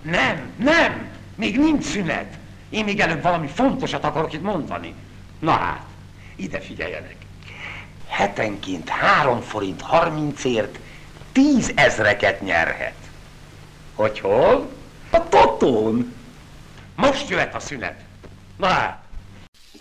Nem! Még nincs szünet. Én még előbb valami fontosat akarok itt mondani. Na hát, ide figyeljenek. Hetenként 3 forint 30-ért 10 000-eket nyerhet. Hogy hol? A totón. Most jöhet a szünet. Na hát.